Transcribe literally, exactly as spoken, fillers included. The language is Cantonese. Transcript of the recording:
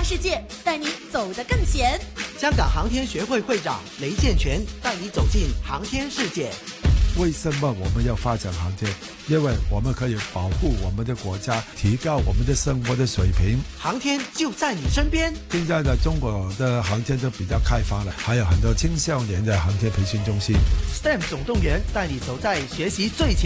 世界，帶你走得更前。 香港航天學會會長雷健全帶你走進航天世界。 為什麼我們要發展航天？因為我們可以保護我們的國家，提高我們的生活的水平。 航天就在你身邊。 現在的中國的航天都比較開發了，還有很多青少年的航天培訓中心。 S T E M 總動員帶你走在學習最前